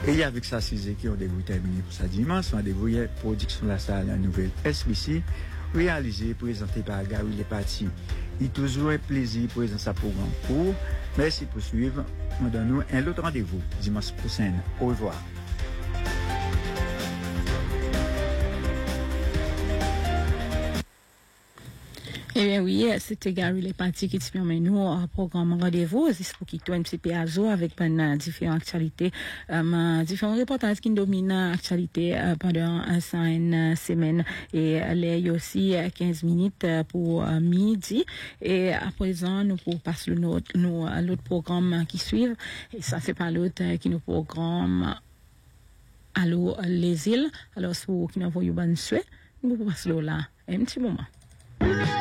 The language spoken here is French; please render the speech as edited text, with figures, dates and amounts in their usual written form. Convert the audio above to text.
Et avec ça, c'est qui ont rendez-vous terminé pour ça dimanche. Rendez-vous hier, production de la salle, la nouvelle SBC, réalisée, présentée par Gary Les Partis. Il est toujours un plaisir de présenter sa programme pour. Merci pour suivre. On donne nous un autre rendez-vous dimanche prochain. Au revoir. Eh bien oui, c'était Gary Les Partis qui permet nous un programme rendez-vous, c'est pour qu'il soit un petit peu à jour avec différentes actualités, différents reportages qui dominent l'actualité pendant une semaine et il y a aussi 15 minutes pour midi et à présent nous pour passer l'autre programme qui suit et ça c'est pas l'autre qui nous programme Allô les îles. Alors si vous qui nous voyez bonne souhait, nous passons là un petit moment.